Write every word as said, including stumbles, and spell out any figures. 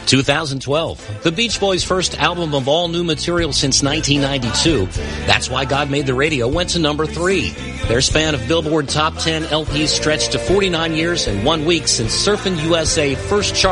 two thousand twelve, the Beach Boys' first album of all new material since nineteen ninety-two, That's Why God Made the Radio, went to number three. Their span of Billboard Top ten L Ps stretched to forty-nine years and one week since Surfin' U S A first chart